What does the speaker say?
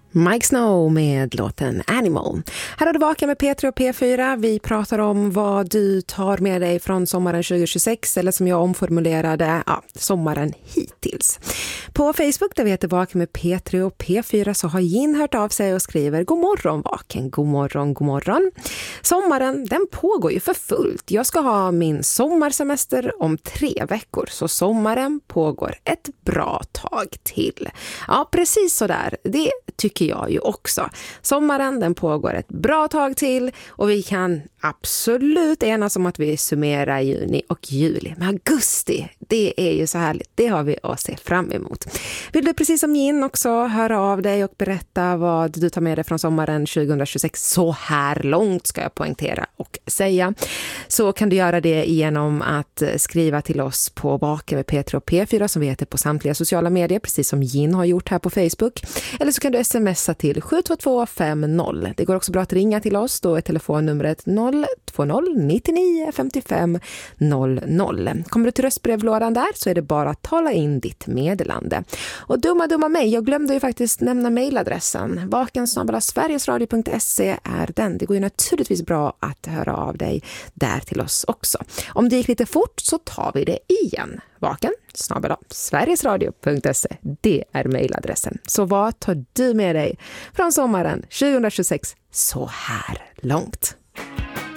Mike Snow med låten Animal. Här har du Vaken med P3 och P4. Vi pratar om vad du tar med dig från sommaren 2026, eller som jag omformulerade, sommaren hittills. På Facebook, där vi heter Vaken med P3 och P4, så har Jin hört av sig och skriver: God morgon Vaken, god morgon, god morgon. Sommaren, den pågår ju för fullt. Jag ska ha min sommarsemester om 3 veckor, så sommaren pågår ett bra tag till. Ja, precis så där. Det tycker jag ju också. Sommaren, den pågår ett bra tag till och vi kan absolut enas om att vi summerar juni och juli. Men augusti, det är ju så härligt. Det har vi att se fram emot. Vill du precis som Jin också höra av dig och berätta vad du tar med dig från sommaren 2026 så här långt, ska jag poängtera och säga, så kan du göra det genom att skriva till oss på Vaken med P3 och P4 som vi heter på samtliga sociala medier, precis som Jin har gjort här på Facebook. Eller så kan du smsa till 72250. Det går också bra att ringa till oss. Då är telefonnumret 020 99 55 00. Kommer du till röstbrevlådan där så är det bara att tala in ditt meddelande. Och dumma mig, jag glömde ju faktiskt nämna mejladressen. vaken@sverigesradio.se är den. Det går ju naturligtvis bra att höra av dig där till oss också. Om det gick lite fort så tar vi det igen. vaken@sverigesradio.se. Det är mejladressen. Så vad tar du med dig från sommaren 2026 så här långt?